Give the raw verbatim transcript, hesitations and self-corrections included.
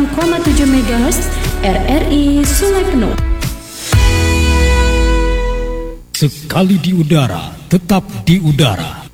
koma tujuh megahertz R R I Sungai Penuh. Sekali di udara, tetap di udara.